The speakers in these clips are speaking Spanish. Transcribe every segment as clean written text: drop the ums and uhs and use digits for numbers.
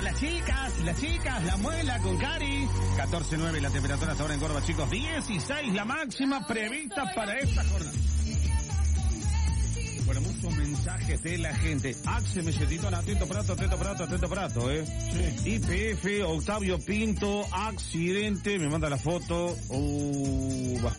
las chicas, la muela con Cari. 14.9 la temperatura hasta ahora en Córdoba, chicos. 16 la máxima prevista para esta jornada. Bueno, muchos mensajes de la gente. Axel Melletitón, atento prato, Sí. IPF, Octavio Pinto, accidente, me manda la foto. Va.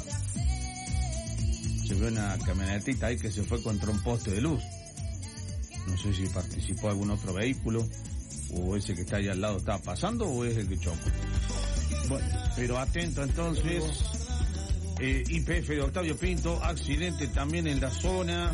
Se ve una camionetita ahí que se fue contra un poste de luz. No sé si participó algún otro vehículo, o ese que está ahí al lado estaba pasando, o es el que chocó. Bueno, pero atento entonces. IPF de Octavio Pinto, accidente también en la zona.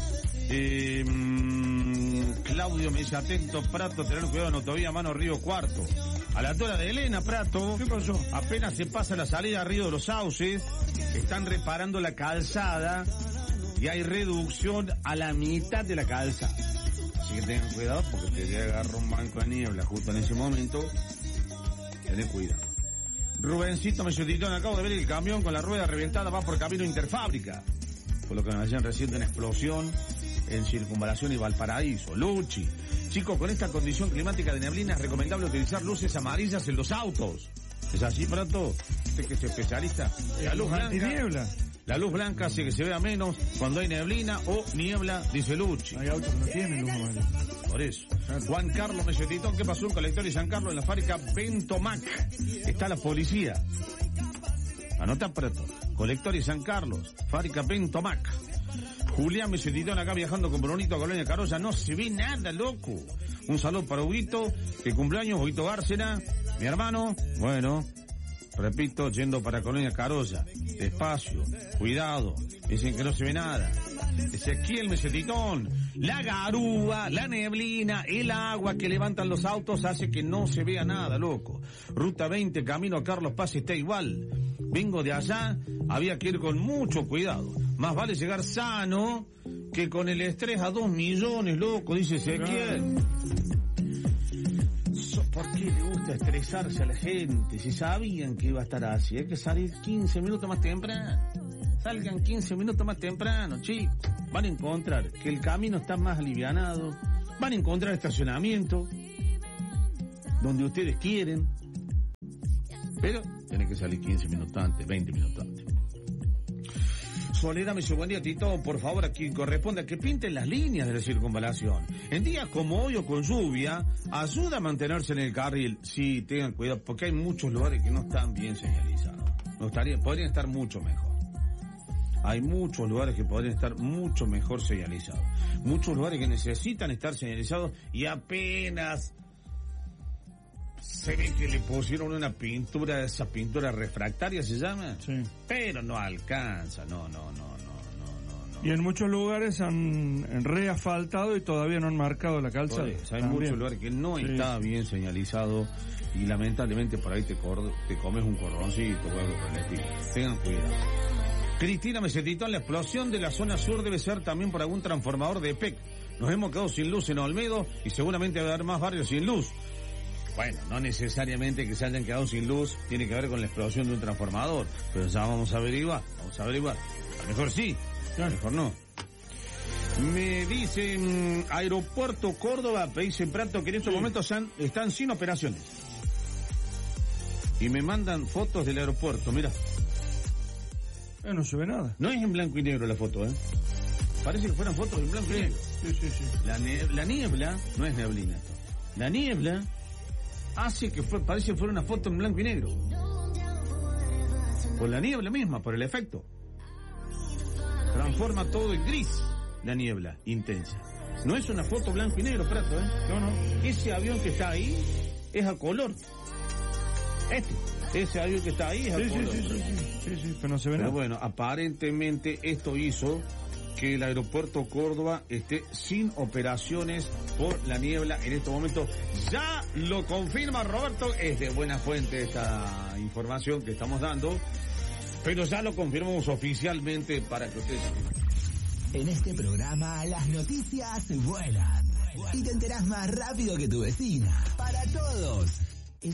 Claudio me dice, atento Prato, tener cuidado en autovía Mano Río Cuarto. A la altura de Elena, Prato. ¿Qué pasó? Apenas se pasa la salida a Río de los Sauces, están reparando la calzada y hay reducción a la mitad de la calzada. Así que tengan cuidado porque te agarra un banco de niebla justo en ese momento. Tened cuidado. Rubencito Melletitón, acabo de ver el camión con la rueda reventada, va por camino Interfábrica. Por lo que me decían recién de una explosión en Circunvalación y Valparaíso. Luchi. Chicos, con esta condición climática de neblina es recomendable utilizar luces amarillas en los autos. ¿Es así, Prato? Usted que es especialista. La luz blanca. La luz blanca hace que se vea menos cuando hay neblina o niebla, dice Luchi. Hay autos que no tienen luz amarilla. Por eso. Juan Carlos Melletitón, ¿qué pasó? Un colector de San Carlos en la fábrica Bentomac. Está la policía. Anota, Prato. Colector y San Carlos, fábrica Bentomac. Julián Melletitón acá viajando con Brunito a Colonia Carolla. No se ve nada, loco. Un saludo para Huguito, que cumpleaños, Huguito Gárcena, mi hermano. Bueno, repito, yendo para Colonia Carolla. Despacio, cuidado. Dicen que no se ve nada. Ezequiel Melletitón, la garúa, la neblina, el agua que levantan los autos hace que no se vea nada, loco. Ruta 20, camino a Carlos Paz, está igual. Vengo de allá, había que ir con mucho cuidado. Más vale llegar sano que con el estrés a 2 millones, loco, dice Ezequiel. ¿Por qué le gusta estresarse a la gente? Si sabían que iba a estar así, hay que salir 15 minutos más temprano. Salgan 15 minutos más temprano, chicos. Van a encontrar que el camino está más alivianado. Van a encontrar estacionamiento donde ustedes quieren. Pero tienen que salir 15 minutos antes, 20 minutos antes. Soledad me dice, buen día, Tito, por favor, a quien corresponde a que pinten las líneas de la circunvalación. En días como hoy o con lluvia, ayuda a mantenerse en el carril. Sí, tengan cuidado, porque hay muchos lugares que no están bien señalizados. Podrían estar mucho mejor. Hay muchos lugares que podrían estar mucho mejor señalizados. Muchos lugares que necesitan estar señalizados y apenas se ve que le pusieron una pintura, esa pintura refractaria se llama. Sí. Pero no alcanza, no. Y en muchos lugares han reasfaltado y todavía no han marcado la calzada. Hay muchos lugares que no está bien señalizado y lamentablemente por ahí te comes un cordoncito o algo por el estilo. Tengan cuidado. Cristina Melletitón, la explosión de la zona sur debe ser también por algún transformador de EPEC. Nos hemos quedado sin luz en Olmedo y seguramente va a haber más barrios sin luz. Bueno, no necesariamente que se hayan quedado sin luz tiene que ver con la explosión de un transformador, pero ya vamos a averiguar. A lo mejor sí, a lo mejor no. Me dicen Aeropuerto Córdoba, me dicen Prato que en estos momentos están sin operaciones. Y me mandan fotos del aeropuerto, mira. No se ve nada. No es en blanco y negro la foto, Parece que fueran fotos en blanco y negro. Sí. La niebla, no es neblina esto. La niebla hace que parece que fuera una foto en blanco y negro. Por la niebla misma, por el efecto. Transforma todo en gris, la niebla intensa. No es una foto blanco y negro, Prato, No. Ese avión que está ahí es a color. Ese avión que está ahí es a color. Sí, pero no se ve nada. Pero bueno, aparentemente esto hizo que el aeropuerto Córdoba esté sin operaciones por la niebla en este momento. Ya lo confirma Roberto, es de buena fuente esta información que estamos dando, pero ya lo confirmamos oficialmente para que ustedes... En este programa las noticias vuelan y te enterás más rápido que tu vecina. Para todos,